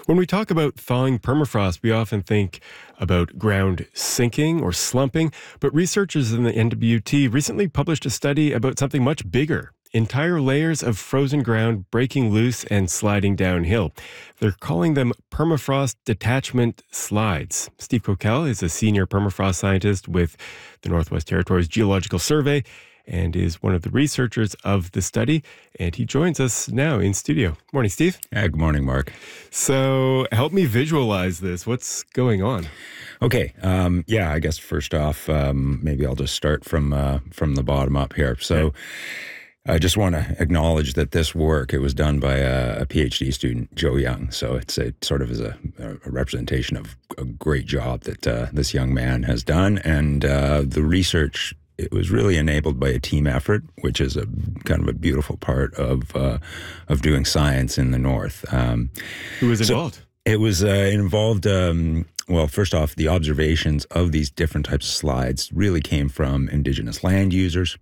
When we talk about thawing permafrost, we often think about ground sinking or slumping, but researchers in the NWT recently published a study about something much bigger. Entire layers of frozen ground breaking loose and sliding downhill. They're calling them permafrost detachment slides. Steve Coquelle is a senior permafrost scientist with the Northwest Territories Geological Survey and is one of the researchers of the study. And he joins us now in studio. Morning, Steve. Good morning, Mark. So help me visualize this. What's going on? Okay. I guess first off, maybe I'll just start from the bottom up here. So I just want to acknowledge that this work, it was done by a PhD student, Joe Young. So it's sort of a representation of a great job that this young man has done. And the research, it was really enabled by a team effort, which is a kind of a beautiful part of doing science in the North. Who was involved? It was involved, well, first off, the observations of these different types of slides really came from Indigenous land users.